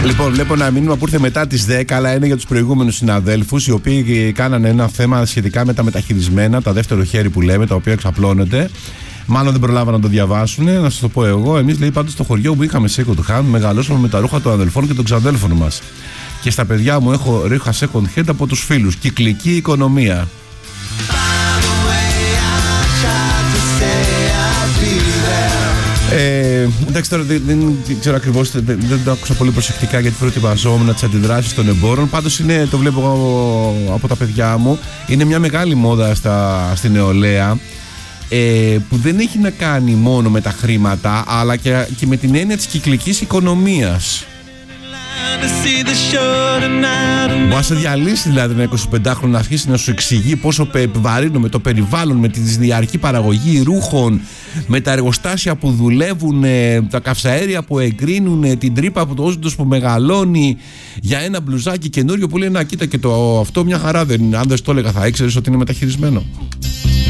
Λοιπόν, βλέπω ένα μήνυμα που ήρθε μετά τις 10, αλλά είναι για τους προηγούμενους συναδέλφους, οι οποίοι κάνανε ένα θέμα σχετικά με τα μεταχειρισμένα, τα δεύτερο χέρι που λέμε, τα οποία εξαπλώνονται. Μάλλον δεν προλάβα να το διαβάσουν. Να σας το πω εγώ. Εμείς, λέει, πάντως στο χωριό που είχαμε second hand, μεγαλώσαμε με τα ρούχα των αδελφών και των ξαδέλφων μας. Και στα παιδιά μου έχω ρούχα second hand από τους φίλους. Κυκλική οικονομία. Εντάξει, τώρα δεν ξέρω ακριβώς, δεν το άκουσα πολύ προσεκτικά γιατί προετοιμαζόμουν τις αντιδράσεις των εμπόρων. Πάντως το βλέπω από τα παιδιά μου. Είναι μια μεγάλη μόδα στη νεολαία, που δεν έχει να κάνει μόνο με τα χρήματα, αλλά και με την έννοια της κυκλικής οικονομίας. Μπορεί να σε διαλύσει δηλαδή ένα 25χρονο να αρχίσει να σου εξηγεί πόσο επιβαρύνουμε το περιβάλλον με τη διαρκή παραγωγή ρούχων, με τα εργοστάσια που δουλεύουν, τα καυσαέρια που εγκρίνουν, την τρύπα από το όζοντος που μεγαλώνει για ένα μπλουζάκι καινούριο που λέει να κοίτα και αυτό μια χαρά δεν, αν δεν το έλεγα θα ήξερες ότι είναι μεταχειρισμένο.